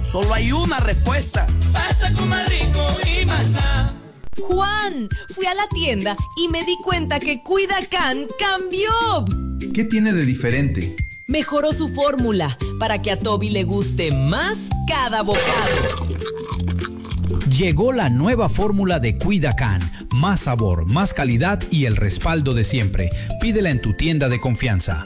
Solo hay una respuesta. Pasta con más rico y más nada. Juan, fui a la tienda y me di cuenta que Cuidacan cambió. ¿Qué tiene de diferente? Mejoró su fórmula para que a Toby le guste más cada bocado. Llegó la nueva fórmula de Cuidacan. Más sabor, más calidad y el respaldo de siempre. Pídela en tu tienda de confianza.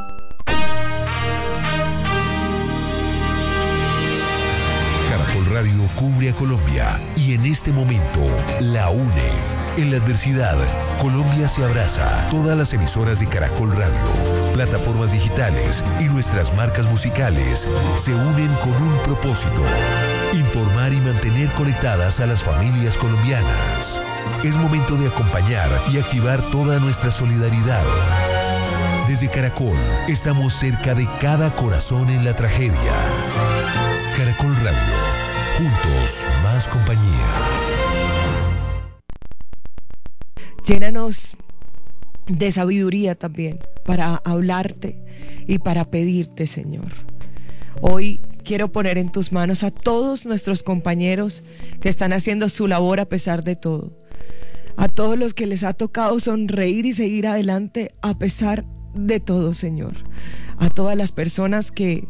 Caracol Radio cubre a Colombia y en este momento la une. En la adversidad, Colombia se abraza. Todas las emisoras de Caracol Radio, plataformas digitales y nuestras marcas musicales se unen con un propósito: informar y mantener conectadas a las familias colombianas. Es momento de acompañar y activar toda nuestra solidaridad. Desde Caracol, estamos cerca de cada corazón en la tragedia. Caracol Radio, juntos, más compañía. Llénanos de sabiduría también para hablarte y para pedirte, Señor. Hoy quiero poner en tus manos a todos nuestros compañeros que están haciendo su labor a pesar de todo. A todos los que les ha tocado sonreír y seguir adelante a pesar de todo, Señor. A todas las personas que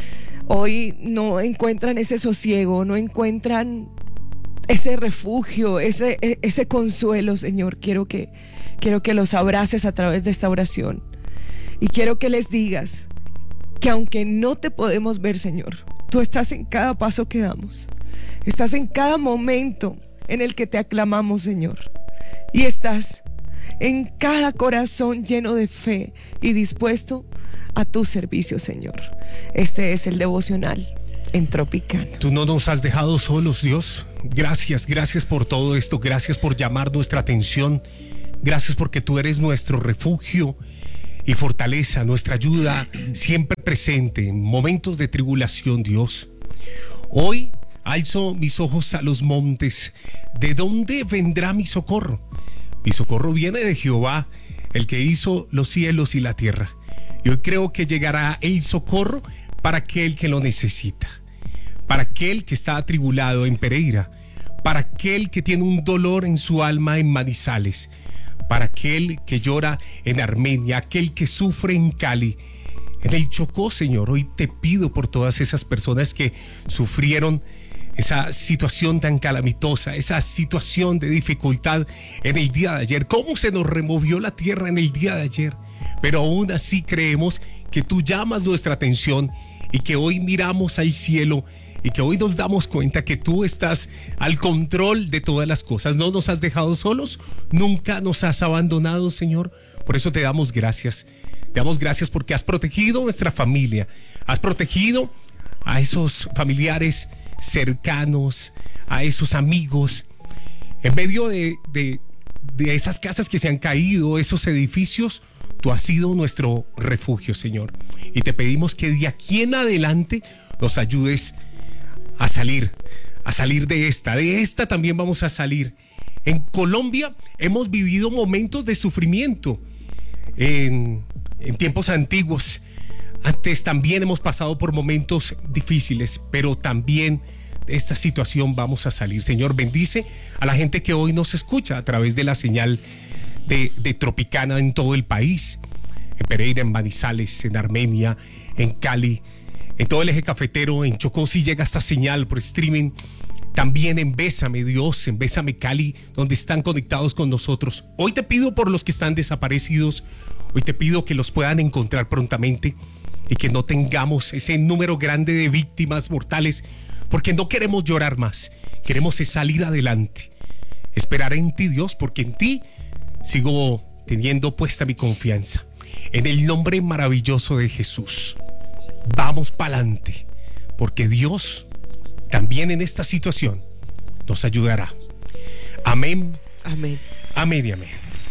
hoy no encuentran ese sosiego, no encuentran ese refugio, ese consuelo, Señor. Quiero que los abraces a través de esta oración. Y quiero que les digas que aunque no te podemos ver, Señor, tú estás en cada paso que damos. Estás en cada momento en el que te aclamamos, Señor. Y estás en cada corazón lleno de fe y dispuesto a tu servicio, Señor. Este es el devocional en Tropicana. Tú no nos has dejado solos, Dios. Gracias por todo esto. Gracias por llamar nuestra atención. Gracias porque tú eres nuestro refugio y fortaleza, nuestra ayuda siempre presente en momentos de tribulación, Dios. Hoy alzo mis ojos a los montes. ¿De dónde vendrá mi socorro? Mi socorro viene de Jehová, el que hizo los cielos y la tierra. Y hoy creo que llegará el socorro para aquel que lo necesita, para aquel que está atribulado en Pereira, para aquel que tiene un dolor en su alma en Manizales, para aquel que llora en Armenia, aquel que sufre en Cali, en el Chocó, Señor. Hoy te pido por todas esas personas que sufrieron esa situación tan calamitosa, esa situación de dificultad en el día de ayer. ¿Cómo se nos removió la tierra en el día de ayer? Pero aún así creemos que tú llamas nuestra atención y que hoy miramos al cielo y que hoy nos damos cuenta que tú estás al control de todas las cosas. No nos has dejado solos, nunca nos has abandonado, Señor. Por eso te damos gracias. Te damos gracias porque has protegido nuestra familia, has protegido a esos familiares cercanos, a esos amigos, en medio de esas casas que se han caído, esos edificios. Tú has sido nuestro refugio, Señor, y te pedimos que de aquí en adelante nos ayudes a salir de esta también vamos a salir. En Colombia hemos vivido momentos de sufrimiento en tiempos antiguos. Antes también hemos pasado por momentos difíciles, pero también de esta situación vamos a salir. Señor, bendice a la gente que hoy nos escucha a través de la señal de Tropicana en todo el país, en Pereira, en Manizales, en Armenia, en Cali, en todo el eje cafetero, en Chocó si llega esta señal por streaming, también en Bésame Dios, en Bésame Cali, donde están conectados con nosotros. Hoy te pido por los que están desaparecidos, hoy te pido que los puedan encontrar prontamente y que no tengamos ese número grande de víctimas mortales, porque no queremos llorar más, queremos salir adelante, esperar en ti, Dios, porque en ti sigo teniendo puesta mi confianza. En el nombre maravilloso de Jesús, vamos para adelante, porque Dios también en esta situación nos ayudará. Amén. Amén. Amén y amén.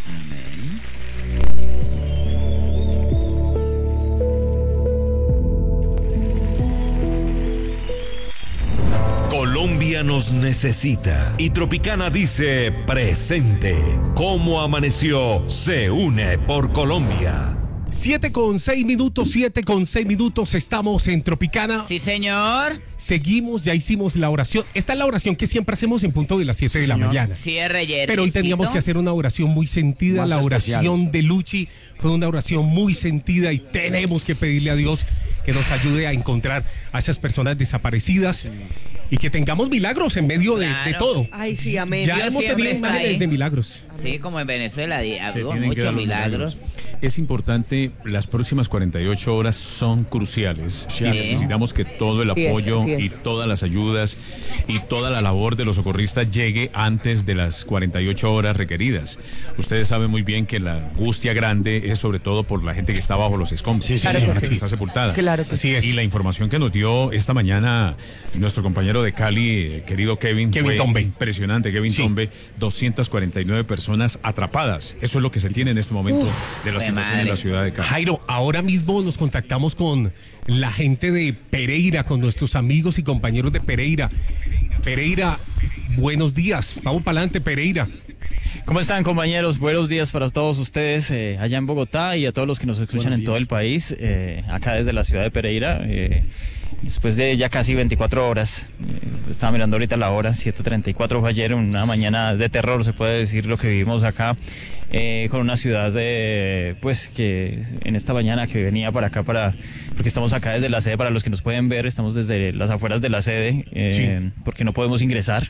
Colombia nos necesita y Tropicana dice presente. Cómo amaneció se une por Colombia. 7:06 minutos, estamos en Tropicana. Sí, señor. Seguimos, ya hicimos la oración. Esta es la oración que siempre hacemos en punto de las 7 de la mañana. Sí, Reyes. Pero hoy teníamos que hacer una oración muy sentida. Más la oración especial. de Luchi fue una oración muy sentida y tenemos que pedirle a Dios que nos ayude a encontrar a esas personas desaparecidas y que tengamos milagros en medio de todo. Ay, sí, amén. Ya Dios hemos siempre tenido está imágenes ahí. de milagros. Sí, como en Venezuela, Se hubo tienen que dar muchos los milagros. Es importante, las próximas 48 horas son cruciales y necesitamos que todo el Así es, apoyo así es. y todas las ayudas y toda la labor de los socorristas llegue antes de las 48 horas requeridas. Ustedes saben muy bien que la angustia grande es sobre todo por la gente que está bajo los escombros, Claro que la gente sí. que está sepultada. Claro que sí. Así es. Y la información que nos dio esta mañana nuestro compañero de Cali, querido Kevin fue Tombe. impresionante, Kevin Sí. Tombe, 249 personas atrapadas. Eso es lo que se tiene en este momento de la de situación en madre. la ciudad de Cali. Jairo, ahora mismo nos contactamos con la gente de Pereira, con nuestros amigos y compañeros de Pereira. Pereira, buenos días. Vamos para adelante, Pereira. ¿Cómo están, compañeros? Buenos días para todos ustedes allá en Bogotá y a todos los que nos escuchan en todo el país, acá desde la ciudad de Pereira. Después de ya casi 24 horas, estaba mirando ahorita la hora, 7:34 fue ayer, una mañana de terror, se puede decir lo que vivimos acá, con una ciudad pues que en esta mañana que venía para acá, porque estamos acá desde la sede, para los que nos pueden ver, estamos desde las afueras de la sede, porque no podemos ingresar.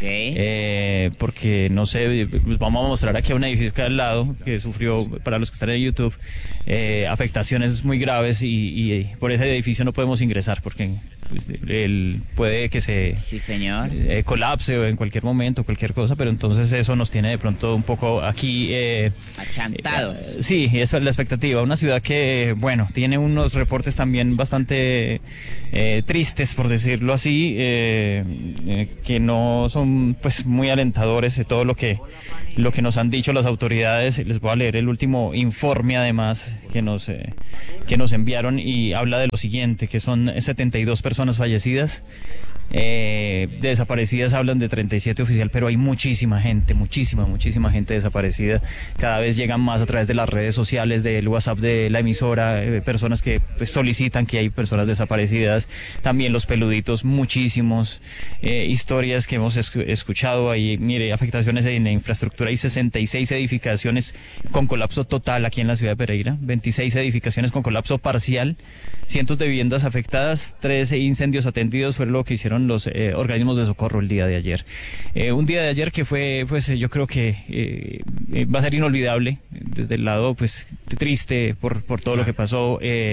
Ok. Porque no sé, pues vamos a mostrar aquí a un edificio que hay al lado que sufrió, para los que están en YouTube, afectaciones muy graves y por ese edificio no podemos ingresar porque pues, puede que se Sí, señor. colapse o en cualquier momento, cualquier cosa, pero entonces eso nos tiene de pronto un poco aquí Achantados. sí, esa es la expectativa. Una ciudad que, bueno, tiene unos reportes también bastante tristes, por decirlo así, que no son pues muy alentadores de todo lo que nos han dicho las autoridades. Les voy a leer el último informe, además, que nos enviaron, y habla de lo siguiente, que son 72 personas fallecidas. Desaparecidas hablan de 37 oficial, pero hay muchísima gente desaparecida. Cada vez llegan más a través de las redes sociales, del WhatsApp de la emisora, personas que pues, solicitan que hay personas desaparecidas. También los peluditos, muchísimos historias que hemos escuchado ahí. Mire, afectaciones en la infraestructura. Hay 66 edificaciones con colapso total aquí en la ciudad de Pereira, 26 edificaciones con colapso parcial, cientos de viviendas afectadas, 13 incendios atendidos. Fue lo que hicieron los organismos de socorro el día de ayer. Un día de ayer que fue, pues yo creo que va a ser inolvidable, desde el lado pues triste por todo lo que pasó.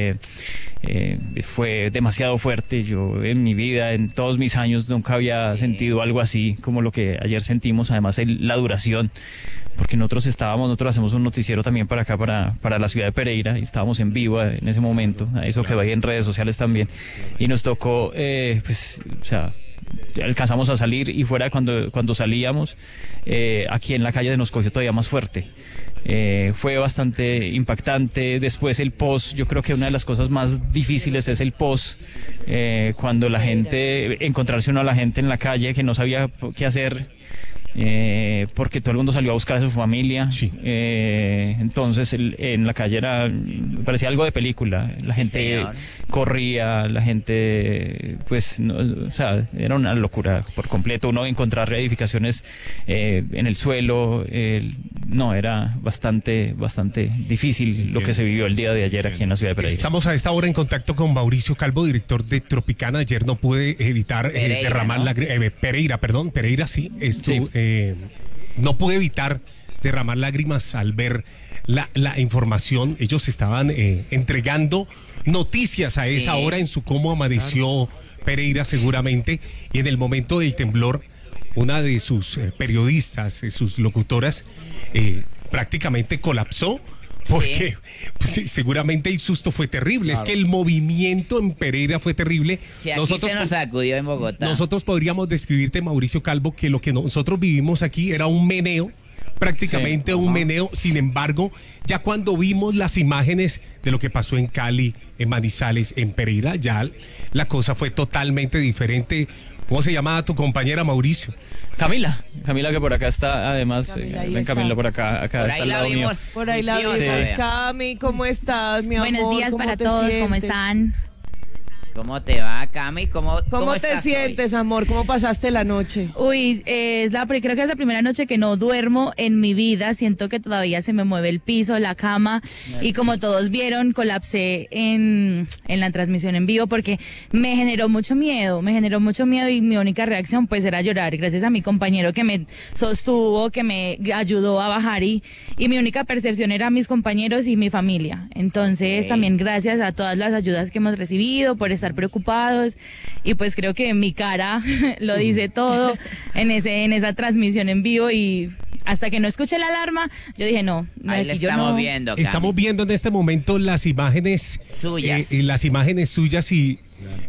Fue demasiado fuerte. Yo en mi vida, en todos mis años, nunca había sentido algo así como lo que ayer sentimos. Además, la duración, porque nosotros hacemos un noticiero también para acá, para la ciudad de Pereira, y estábamos en vivo en ese momento, eso quedó ahí en redes sociales también, y nos tocó, pues, o sea, alcanzamos a salir, y fuera cuando salíamos, aquí en la calle nos cogió todavía más fuerte. Fue bastante impactante. Después el post, yo creo que una de las cosas más difíciles es el post, cuando la gente, encontrarse uno a la gente en la calle que no sabía qué hacer, porque todo el mundo salió a buscar a su familia. Sí. Entonces en la calle parecía algo de película. La gente señor. corría, la gente, pues, no, o sea, era una locura por completo. Uno encontrar edificaciones en el suelo, no, era bastante difícil lo que se vivió el día de ayer aquí en la ciudad de Pereira. Estamos a esta hora en contacto con Mauricio Calvo, director de Tropicana. Ayer no pude evitar Pereira, derramar ¿no? Pereira, sí. No pude evitar derramar lágrimas al ver la información. Ellos estaban entregando noticias a esa hora en su cómo amaneció Pereira, seguramente, y en el momento del temblor, una de sus periodistas, sus locutoras, prácticamente colapsó. Porque pues, sí, seguramente el susto fue terrible. Claro. Es que el movimiento en Pereira fue terrible. Si aquí se nos sacudió en Bogotá. Nosotros podríamos describirte, Mauricio Calvo, que lo que nosotros vivimos aquí era un meneo prácticamente un meneo. Sin embargo, ya cuando vimos las imágenes de lo que pasó en Cali, en Manizales, en Pereira, ya la cosa fue totalmente diferente. ¿Cómo se llama tu compañera, Mauricio? Camila que por acá está, además, ven está. Camila por acá Por está ahí al la lado mío. vimos. Por ahí la juiciosa, vemos. vea. Cami, ¿cómo estás, mi amor? Buenos días ¿Cómo para te todos, ¿cómo sientes? están? ¿Cómo te va, Cami? ¿Cómo te estás sientes, amor? ¿Cómo pasaste la noche? Uy, creo que es la primera noche que no duermo en mi vida. Siento que todavía se me mueve el piso, la cama. Y como todos vieron, colapsé en la transmisión en vivo porque me generó mucho miedo y mi única reacción pues era llorar. Gracias a mi compañero que me sostuvo, que me ayudó a bajar y mi única percepción era mis compañeros y mi familia. Entonces también gracias a todas las ayudas que hemos recibido por estar preocupados y pues creo que mi cara lo dice todo en esa transmisión en vivo y hasta que no escuché la alarma yo dije no, Ahí aquí le yo estamos no. viendo, Cami. Estamos viendo en este momento las imágenes Suyas. las imágenes suyas y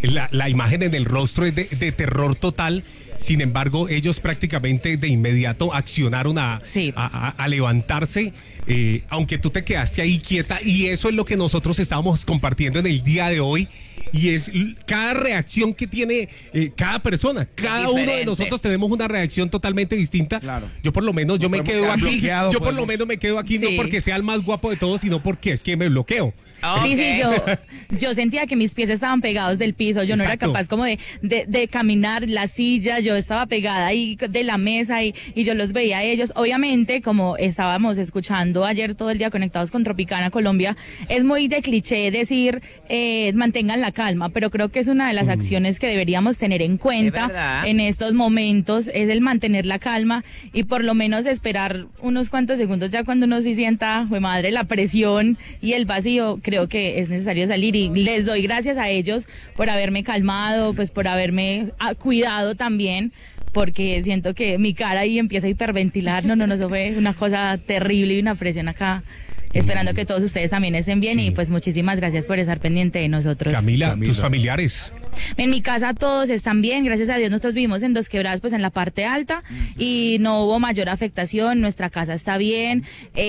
la imagen en el rostro es de terror total. Sin embargo, ellos prácticamente de inmediato accionaron a levantarse, aunque tú te quedaste ahí quieta, y eso es lo que nosotros estábamos compartiendo en el día de hoy, y es cada reacción que tiene cada persona. Cada uno de nosotros tenemos una reacción totalmente distinta. Claro. Yo por lo menos yo me quedo aquí. Yo por lo podemos- menos me quedo aquí no Sí. porque sea el más guapo de todos, sino porque es que me bloqueo. Sí, Ok. yo sentía que mis pies estaban pegados del piso, yo no era Exacto. capaz como de caminar la silla, yo estaba pegada ahí de la mesa y yo los veía a ellos. Obviamente, como estábamos escuchando ayer todo el día conectados con Tropicana Colombia, es muy de cliché decir mantengan la calma, pero creo que es una de las acciones que deberíamos tener en cuenta verdad. en estos momentos, es el mantener la calma y por lo menos esperar unos cuantos segundos ya cuando uno sí sienta, jue madre, la presión y el vacío. Creo que es necesario salir y les doy gracias a ellos por haberme calmado, pues por haberme cuidado también, porque siento que mi cara ahí empieza a hiperventilar. No, eso fue una cosa terrible y una presión acá. Esperando que todos ustedes también estén bien y pues muchísimas gracias por estar pendiente de nosotros. Camila, tus familiares. En mi casa todos están bien, gracias a Dios. Nosotros vivimos en Dos Quebradas, pues en la parte alta y no hubo mayor afectación. Nuestra casa está bien.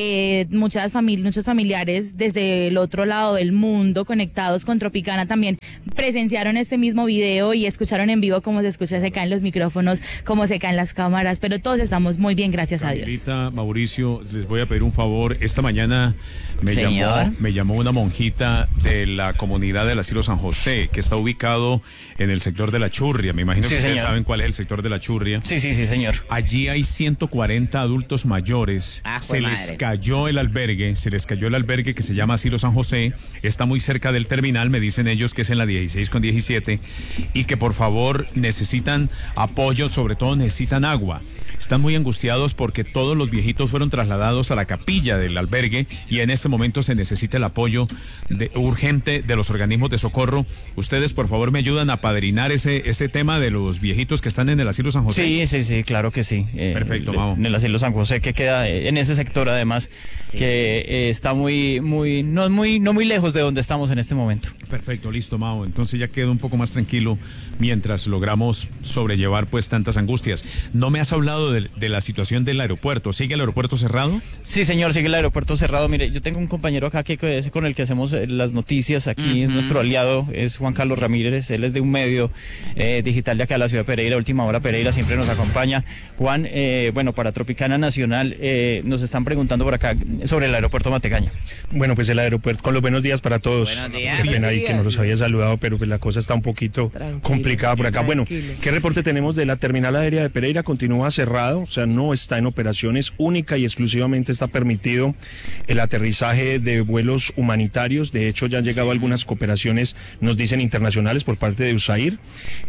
Muchos familiares desde el otro lado del mundo conectados con Tropicana también presenciaron este mismo video y escucharon en vivo cómo se escucha, se caen los micrófonos, cómo se caen las cámaras, pero todos estamos muy bien, gracias a Dios. Camilita, Mauricio, les voy a pedir un favor. Esta mañana Señor. me llamó una monjita de la comunidad del Asilo San José, que está ubicado en el sector de La Churria. Me imagino Sí, que ustedes señor. saben cuál es el sector de La Churria. Sí, señor. Allí hay 140 adultos mayores. Ah, Se jue les madre. cayó el albergue que se llama Asilo San José. Está muy cerca del terminal, me dicen ellos que es en la 16 con 17, y que por favor necesitan apoyo, sobre todo necesitan agua. Están muy angustiados porque todos los viejitos fueron trasladados a la capilla del albergue y en este momento se necesita el apoyo urgente de los organismos de socorro. Ustedes por favor me ayudan a apadrinar ese tema de los viejitos que están en el Asilo San José. Sí, claro que sí. Perfecto, Mau. En el Asilo San José, que queda en ese sector además, que está no muy lejos de donde estamos en este momento. Perfecto, listo, Mao. Entonces ya quedo un poco más tranquilo mientras logramos sobrellevar pues tantas angustias. No me has hablado de la situación del aeropuerto. ¿Sigue el aeropuerto cerrado? Sí, señor, sigue el aeropuerto cerrado. Mire, yo tengo un compañero acá que es con el que hacemos las noticias. Aquí es nuestro aliado, es Juan Carlos Ramírez. Él es de un medio digital de acá de la ciudad de Pereira, Última Hora Pereira, siempre nos acompaña. Juan, bueno, para Tropicana Nacional nos están preguntando por acá sobre el aeropuerto Matecaña. Bueno, pues el aeropuerto, con los buenos días para todos. Buenos días. Qué pena ahí que no los había saludado, pero pues la cosa está un poquito complicada por acá. Bueno, ¿qué reporte tenemos de la terminal aérea de Pereira? Continúa cerrado, o sea, no está en operaciones, única y exclusivamente está permitido el aterrizaje de vuelos humanitarios. De hecho, ya han llegado algunas cooperaciones, nos dicen internacionales, por parte de USAIR.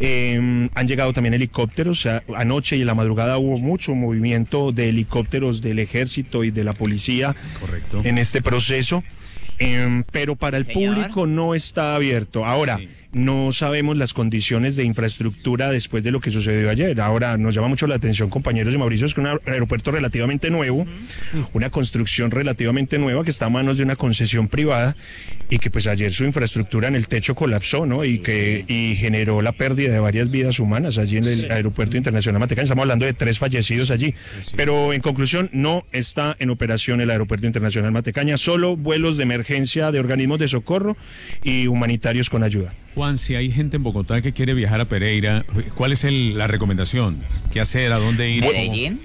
Han llegado también helicópteros. O sea, anoche y en la madrugada hubo mucho movimiento de helicópteros del ejército y de la policía. Correcto. En este proceso. Pero para el Señor. público no está abierto. Ahora, Sí. no sabemos las condiciones de infraestructura después de lo que sucedió ayer. Ahora nos llama mucho la atención, compañeros de Mauricio, es que un aeropuerto relativamente nuevo, una construcción relativamente nueva que está a manos de una concesión privada y que pues ayer su infraestructura en el techo colapsó, ¿no? Y generó la pérdida de varias vidas humanas allí en el Aeropuerto Internacional Matecaña. Estamos hablando de 3 fallecidos allí. Pero en conclusión, no está en operación el Aeropuerto Internacional Matecaña, solo vuelos de emergencia de organismos de socorro y humanitarios con ayuda. Juan, si hay gente en Bogotá que quiere viajar a Pereira, ¿cuál es la recomendación? ¿Qué hacer? ¿A dónde ir? ¿Medellín?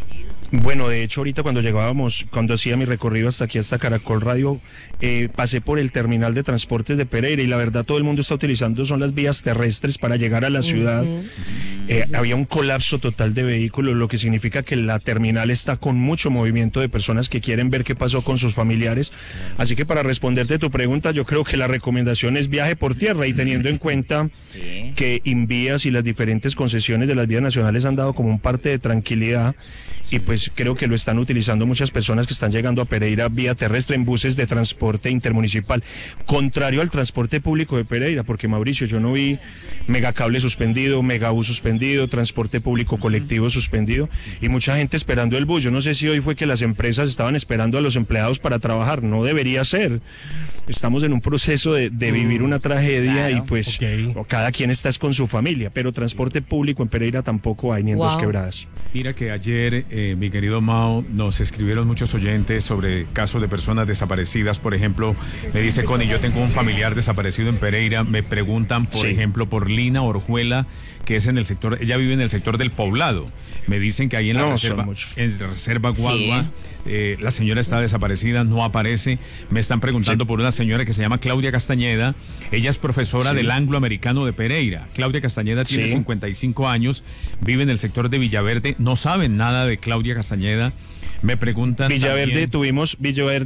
Bueno, de hecho ahorita cuando hacía mi recorrido hasta aquí, hasta Caracol Radio, pasé por el terminal de transportes de Pereira y la verdad todo el mundo está utilizando son las vías terrestres para llegar a la ciudad. Había un colapso total de vehículos, lo que significa que la terminal está con mucho movimiento de personas que quieren ver qué pasó con sus familiares. Así que para responderte tu pregunta, yo creo que la recomendación es viaje por tierra y teniendo en cuenta que Invías y las diferentes concesiones de las vías nacionales han dado como un parte de tranquilidad y pues creo que lo están utilizando muchas personas que están llegando a Pereira vía terrestre en buses de transporte intermunicipal, contrario al transporte público de Pereira, porque Mauricio, yo no vi Megacable suspendido, Megabús suspendido, transporte público colectivo suspendido y mucha gente esperando el bus. Yo no sé si hoy fue que las empresas estaban esperando a los empleados para trabajar, no debería ser. Estamos en un proceso de vivir una tragedia y pues cada quien está con su familia, pero transporte público en Pereira tampoco hay ni en Dos Quebradas. Mira que ayer, mi querido Mao, nos escribieron muchos oyentes sobre casos de personas desaparecidas. Por ejemplo, me dice Connie, yo tengo un familiar desaparecido en Pereira. Me preguntan, por ejemplo, por Lina Orjuela, que es en el sector, ella vive en el sector del Poblado. Me dicen que ahí en la reserva Guagua, la señora está desaparecida, no aparece. Me están preguntando por una señora que se llama Claudia Castañeda. Ella es profesora del Angloamericano de Pereira. Claudia Castañeda tiene 55 años, vive en el sector de Villaverde. No saben nada de Claudia Castañeda. Me preguntan Villaverde tuvimos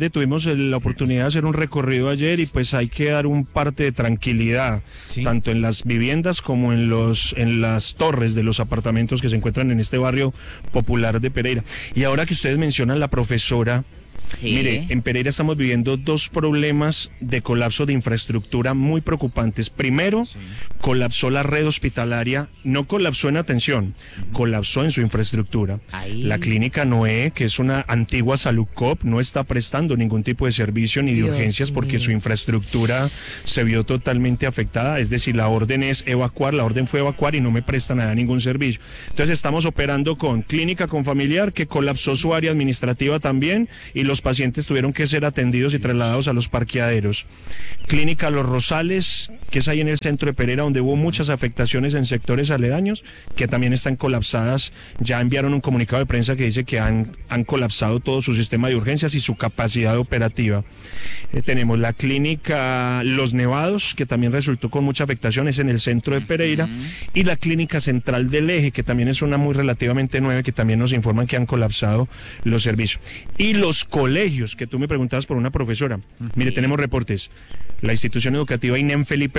la oportunidad de hacer un recorrido ayer y pues hay que dar un parte de tranquilidad, tanto en las viviendas como en las torres de los apartamentos que se encuentran en este barrio popular de Pereira. Y ahora que ustedes mencionan la profesora, mire, en Pereira estamos viviendo 2 problemas de colapso de infraestructura muy preocupantes. Primero, colapsó la red hospitalaria, no colapsó en atención, colapsó en su infraestructura. La clínica Noé, que es una antigua Saludcop, no está prestando ningún tipo de servicio ni de urgencias porque su infraestructura se vio totalmente afectada. Es decir, la orden fue evacuar y no me presta nada, ningún servicio. Entonces estamos operando con clínica con familiar, que colapsó su área administrativa también y los pacientes tuvieron que ser atendidos y trasladados a los parqueaderos. Clínica Los Rosales, que es ahí en el centro de Pereira, donde hubo muchas afectaciones en sectores aledaños, que también están colapsadas. Ya enviaron un comunicado de prensa que dice que han colapsado todo su sistema de urgencias y su capacidad operativa. Tenemos la clínica Los Nevados, que también resultó con muchas afectaciones en el centro de Pereira, y la clínica Central del Eje, que también es una muy relativamente nueva, que también nos informan que han colapsado los servicios. Y los colegios, que tú me preguntabas por una profesora. Mire, tenemos reportes. La institución educativa INEM Felipe